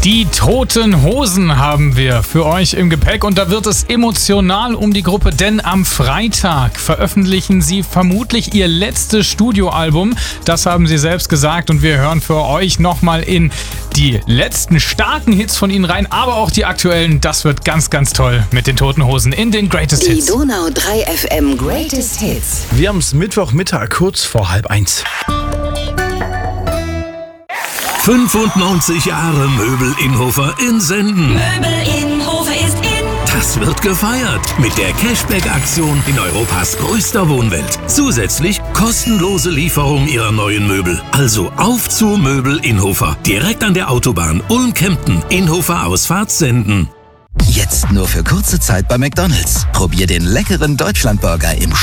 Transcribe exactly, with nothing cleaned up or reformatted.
Die Toten Hosen haben wir für euch im Gepäck und da wird es emotional um die Gruppe, denn am Freitag veröffentlichen sie vermutlich ihr letztes Studioalbum. Das haben sie selbst gesagt und wir hören für euch nochmal in die letzten starken Hits von ihnen rein, aber auch die aktuellen. Das wird ganz, ganz toll mit den Toten Hosen in den Greatest Die Hits. Donau drei F M Greatest Hits. Wir haben es Mittwochmittag, kurz vor halb eins. fünfundneunzig Jahre Möbel Innhofer in Senden. Möbel Innhofer ist in. Das wird gefeiert mit der Cashback-Aktion in Europas größter Wohnwelt. Zusätzlich kostenlose Lieferung ihrer neuen Möbel. Also auf zu Möbel Innhofer. Direkt an der Autobahn Ulm-Kempten. Innhofer Ausfahrt Senden. Jetzt nur für kurze Zeit bei McDonald's. Probier den leckeren Deutschlandburger im